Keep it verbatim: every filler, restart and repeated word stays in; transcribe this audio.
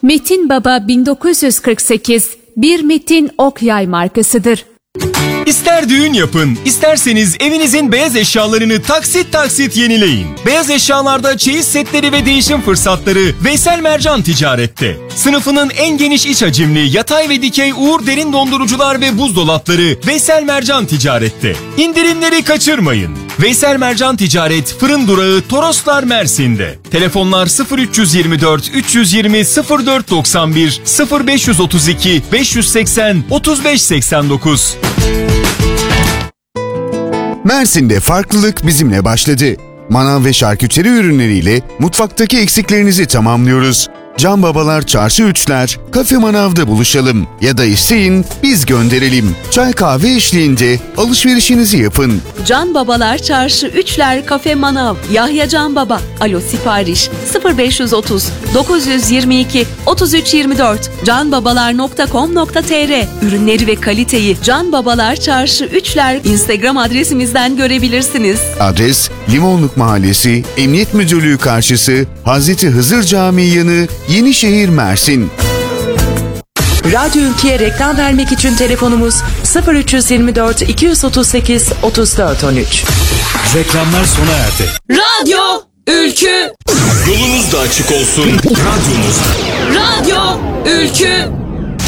Metin Baba bin dokuz yüz kırk sekiz bir Metin ok yay markasıdır. İster düğün yapın, isterseniz evinizin beyaz eşyalarını taksit taksit yenileyin. Beyaz eşyalarda çeyiz setleri ve değişim fırsatları Veysel Mercan Ticaret'te. Sınıfının en geniş iç hacimli yatay ve dikey Uğur derin dondurucular ve buzdolapları Veysel Mercan Ticaret'te. İndirimleri kaçırmayın. Veysel Mercan Ticaret fırın durağı Toroslar Mersin'de. Telefonlar sıfır üç yirmi dört üç yüz yirmi sıfır dört doksan bir sıfır beş otuz iki beş yüz seksen otuz beş seksen dokuz. Mersin'de farklılık bizimle başladı. Manav ve şarküteri ürünleriyle mutfaktaki eksiklerinizi tamamlıyoruz. Can Babalar Çarşı üçler, Kafe Manav'da buluşalım ya da isteyin biz gönderelim. Çay kahve eşliğinde alışverişinizi yapın. Can Babalar Çarşı üçler, Kafe Manav, Yahya Can Baba. Alo sipariş sıfır beş otuz dokuz yüz yirmi iki otuz üç yirmi dört canbabalar nokta com nokta tr. Ürünleri ve kaliteyi Can Babalar Çarşı üçler Instagram adresimizden görebilirsiniz. Adres Limonluk Mahallesi, Emniyet Müdürlüğü karşısı, Hazreti Hızır Camii yanı, Yenişehir, Mersin. Radyo Ülke'ye reklam vermek için telefonumuz sıfır üç yirmi dört iki otuz sekiz otuz dört on üç. Reklamlar sona erdi. Radyo Ülkü. Yolunuz da açık olsun. Radyonuz. Radyo Ülkü.